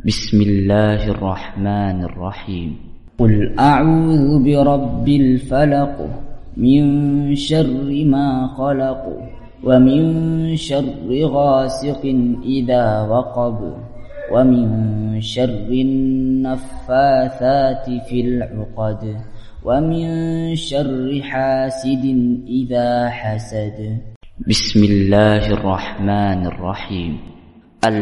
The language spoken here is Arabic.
بسم الله الرحمن الرحيم. قل أعوذ برب الفلق من شر ما خلق ومن شر غاسق إذا وقب ومن شر النفاثات في العقد ومن شر حاسد إذا حسد. بسم الله الرحمن الرحيم.